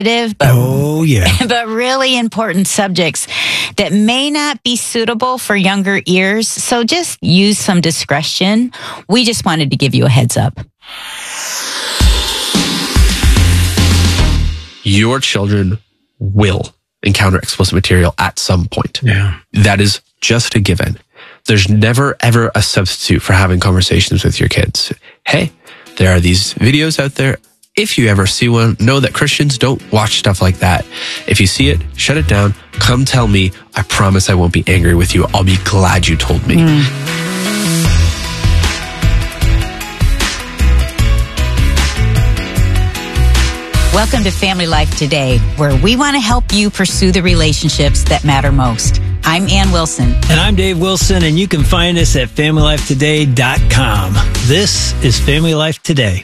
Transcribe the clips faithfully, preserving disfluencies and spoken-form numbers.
but, oh, yeah. but really important subjects that may not be suitable for younger ears. So just use some discretion. We just wanted to give you a heads up. Your children will encounter explicit material at some point. Yeah. That is just a given. There's never, ever a substitute for having conversations with your kids. Hey, there are these videos out there. If you ever see one, know that Christians don't watch stuff like that. If you see it, shut it down. Come tell me. I promise I won't be angry with you. I'll be glad you told me. Mm. Welcome to Family Life Today, where we want to help you pursue the relationships that matter most. I'm Ann Wilson. And I'm Dave Wilson, and you can find us at family life today dot com. This is Family Life Today.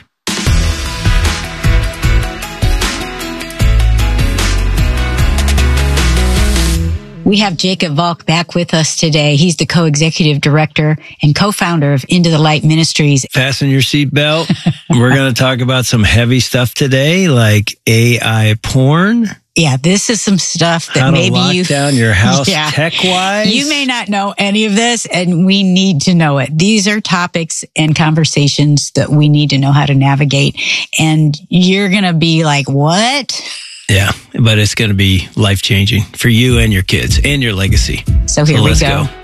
We have Jacob Volk back with us today. He's the co-executive director and co-founder of Into the Light Ministries. Fasten your seatbelt. We're going to talk about some heavy stuff today, like A I porn. Yeah, this is some stuff that How maybe to lock you down your house yeah, tech-wise. You may not know any of this, and we need to know it. These are topics and conversations that we need to know how to navigate. And you're going to be like, what? Yeah, but it's going to be life-changing for you and your kids and your legacy. So here so we let's go. go.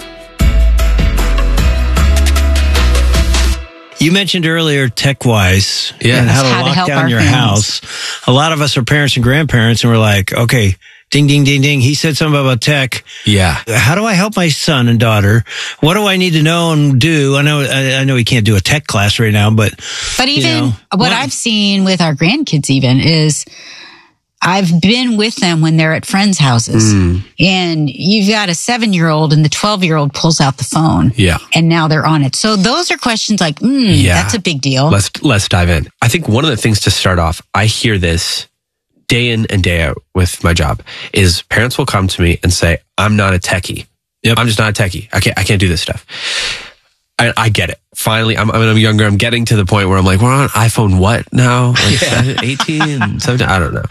You mentioned earlier tech-wise yeah. and how to how lock to help down our your parents. house. A lot of us are parents and grandparents, and we're like, okay, ding, ding, ding, ding. He said something about tech. Yeah. How do I help my son and daughter? What do I need to know and do? I know, I, I know he can't do a tech class right now, but but even you know, what, what I've seen with our grandkids, even is. I've been with them when they're at friends' houses, mm. and you've got a seven-year-old and the twelve-year-old pulls out the phone. Yeah. And now they're on it. So those are questions like, mm, yeah. that's a big deal. Let's, let's dive in. I think one of the things to start off, I hear this day in and day out with my job, is parents will come to me and say, I'm not a techie. Yep. I'm just not a techie. I can't, I can't do this stuff. I, I get it. Finally, I'm, I mean, I'm younger. I'm getting to the point where I'm like, we're on iPhone what now? Like yeah. eighteen, seventeen, I don't know.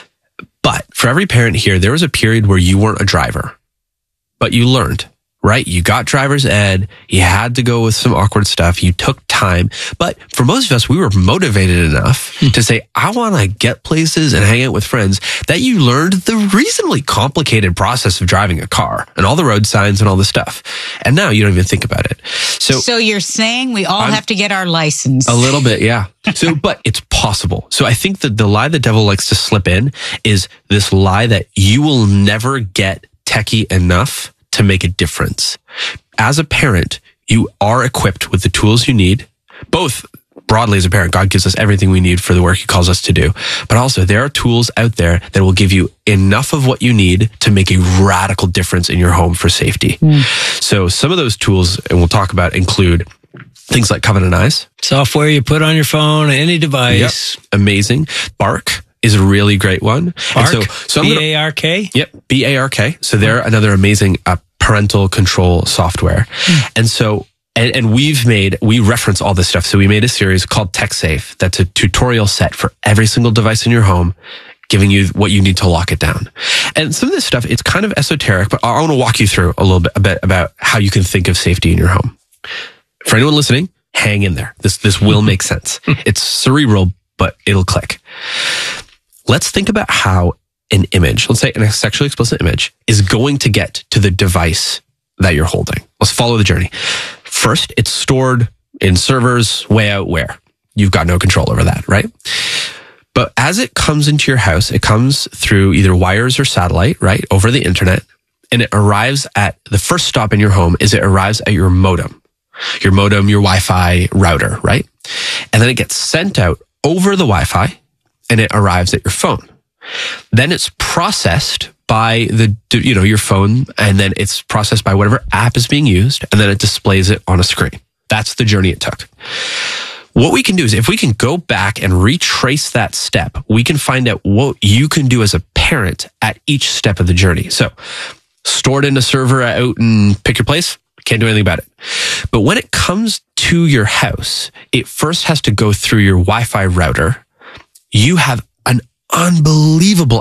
But for every parent here, there was a period where you weren't a driver, but you learned, right? You got driver's ed. You had to go with some awkward stuff. You took time. But for most of us, we were motivated enough to say, I want to get places and hang out with friends, that you learned the reasonably complicated process of driving a car and all the road signs and all the stuff. And now you don't even think about it. So, so you're saying we all I'm, have to get our license? A little bit, yeah. So, but it's possible. So I think that the lie the devil likes to slip in is this lie that you will never get techie enough to make a difference. As a parent, you are equipped with the tools you need, both broadly as a parent. God gives us everything we need for the work he calls us to do. But also there are tools out there that will give you enough of what you need to make a radical difference in your home for safety. Mm. So some of those tools, and we'll talk about, include things like Covenant Eyes. Software you put on your phone, any device. Yep. Amazing. Bark is a really great one. Bark? And so, so B A R K? Yep, B A R K. So they're another amazing uh, parental control software. Mm. And so, and, and we've made, we reference all this stuff. So we made a series called TechSafe. That's a tutorial set for every single device in your home, giving you what you need to lock it down. And some of this stuff, it's kind of esoteric, but I want to walk you through a little bit, a bit about how you can think of safety in your home. For anyone listening, hang in there. This, this will make sense. It's cerebral, but it'll click. Let's think about how an image, let's say a sexually explicit image, is going to get to the device that you're holding. Let's follow the journey. First, it's stored in servers way out where. You've got no control over that, right? But as it comes into your house, it comes through either wires or satellite, right, over the internet, and it arrives at, the first stop in your home is it arrives at your modem. Your modem, your Wi-Fi router, right? And then it gets sent out over the Wi-Fi and it arrives at your phone. Then it's processed by the, you know, your phone, and then it's processed by whatever app is being used, and then it displays it on a screen. That's the journey it took. What we can do is, if we can go back and retrace that step, we can find out what you can do as a parent at each step of the journey. So, stored in a server out and pick your place, can't do anything about it. But when it comes to your house, it first has to go through your Wi-Fi router. You have an unbelievable